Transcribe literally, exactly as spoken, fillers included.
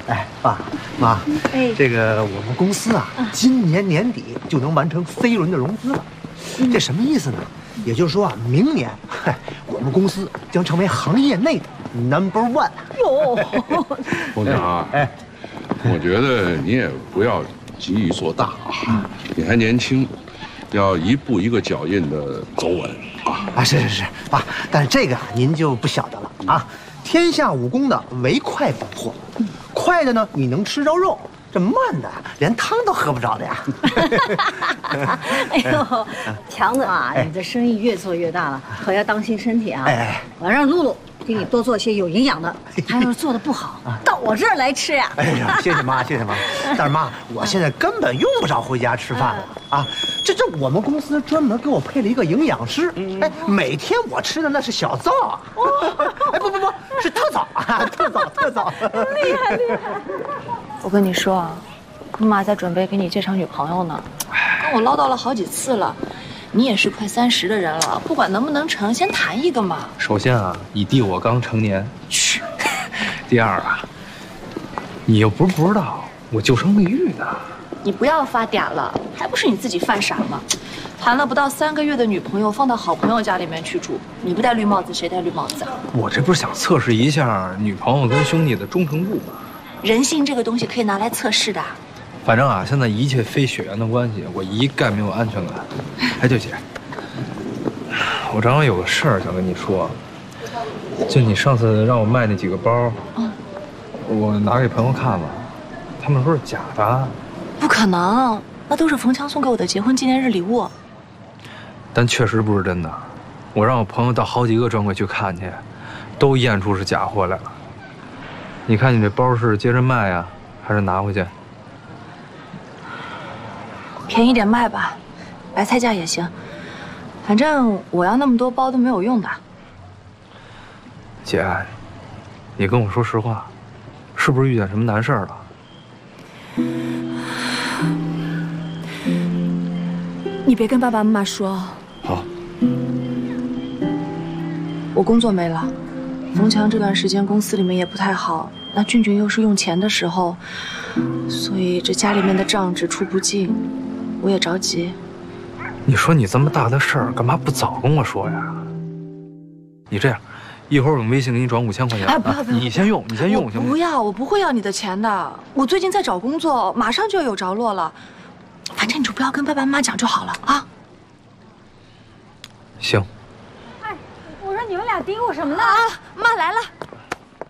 哎，爸妈，哎，这个我们公司啊，今年年底就能完成 C 轮的融资了。这什么意思呢？也就是说啊，明年，嗨，我们公司将成为行业内的 number one。 哟， 凤强啊，哎，我觉得你也不要急于做大啊，你还年轻，要一步一个脚印的走稳啊。 啊，是是是，爸，但是这个您就不晓得了啊。天下武功的唯快不破，快的呢你能吃着肉，这慢的连汤都喝不着的呀。 哎呦，强子啊，你这生意越做越大了，可要当心身体啊。哎，我让露露给你多做些有营养的，他要是做的不好，到我这儿来吃呀。 哎呀，谢谢妈，谢谢妈。但是妈，我现在根本用不着回家吃饭了啊！这这我们公司专门给我配了一个营养师，哎，每天我吃的那是小灶啊。哎，不不不，是特早啊，特早特早。 厉害厉害！ 我跟你说啊，妈妈在准备给你介绍女朋友呢，跟我唠叨了好几次了。你也是快三十的人了，不管能不能成，先谈一个嘛。 首先啊，你弟我刚成年。嘘。第二啊，你又不是不知道，我旧生未育呢。 你不要发嗲了，还不是你自己犯傻吗？谈了不到三个月的女朋友放到好朋友家里面去住，你不戴绿帽子谁戴绿帽子啊？ 我这不是想测试一下女朋友跟兄弟的忠诚度吗？ 人性这个东西可以拿来测试的。 反正啊，现在一切非血缘的关系，我一概没有安全感。哎，对姐，我正好有个事儿想跟你说，就你上次让我卖那几个包，嗯，我拿给朋友看了，他们说是假的。 不可能，那都是冯强送给我的结婚纪念日礼物。 但确实不是真的，我让我朋友到好几个专柜去看去，都验出是假货来了。你看你这包是接着卖呀，还是拿回去？ 便宜点卖吧，白菜价也行。反正我要那么多包都没有用的。 姐，你跟我说实话，是不是遇见什么难事儿了？ 你别跟爸爸妈妈说。 好。 我工作没了，冯强这段时间公司里面也不太好，那俊俊又是用钱的时候，所以这家里面的账只出不进。我也着急。 你说你这么大的事儿，干嘛不早跟我说呀？你这样，一会儿我用微信给你转五千块钱。 哎，不要不要， 你先用，你先用行吗？ 不要，我不会要你的钱的。我最近在找工作，马上就要有着落了。反正你就不要跟爸爸妈妈讲就好了啊。 行。 哎，我说你们俩嘀咕什么呢？ 啊，妈来了。